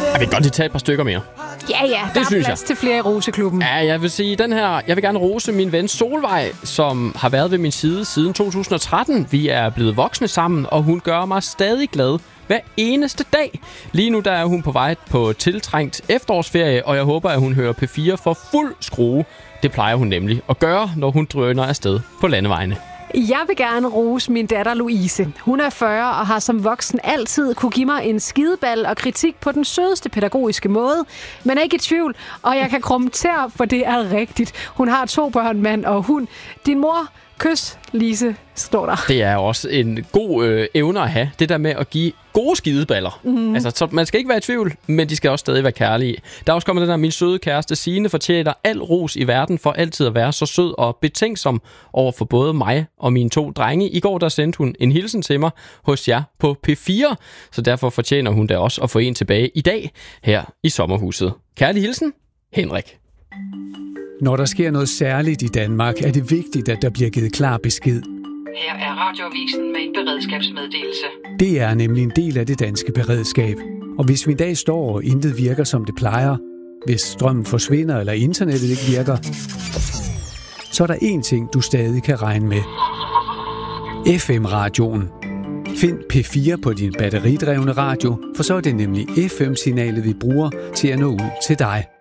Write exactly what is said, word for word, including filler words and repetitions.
Jeg vil godt lige tage et par stykker mere. Ja, ja, der det er plads jeg. til flere i roseklubben. Ja, jeg vil sige, den her, jeg vil gerne rose min ven Solvej, som har været ved min side siden to tusind og tretten. Vi er blevet voksne sammen, og hun gør mig stadig glad hver eneste dag. Lige nu der er hun på vej på tiltrængt efterårsferie, og jeg håber, at hun hører P fire for fuld skrue. Det plejer hun nemlig at gøre, når hun drøner afsted på landevejene. Jeg vil gerne rose min datter Louise. Hun er fyrre og har som voksen altid kunne give mig en skideball og kritik på den sødeste pædagogiske måde. Men er ikke i tvivl, og jeg kan kommentere, for det er rigtigt. Hun har to børn, mand og hund. Din mor, kys, Lise, står der. Det er også en god øh, evne at have. Det der med at give gode skideballer. Mm. Altså, så man skal ikke være i tvivl, men de skal også stadig være kærlige. Der er også kommet den der, min søde kæreste Signe fortjener al ros i verden for altid at være så sød og betænksom over for både mig og mine to drenge. I går der sendte hun en hilsen til mig hos jer på P fire, så derfor fortjener hun da også at få en tilbage i dag her i sommerhuset. Kærlig hilsen, Henrik. Når der sker noget særligt i Danmark, er det vigtigt, at der bliver givet klar besked. Her er Radioavisen med en beredskabsmeddelelse. Det er nemlig en del af det danske beredskab. Og hvis vi i dag står og intet virker, som det plejer, hvis strømmen forsvinder eller internettet ikke virker, så er der én ting, du stadig kan regne med. F M-radioen. Find P fire på din batteridrevne radio, for så er det nemlig F M-signalet, vi bruger til at nå ud til dig.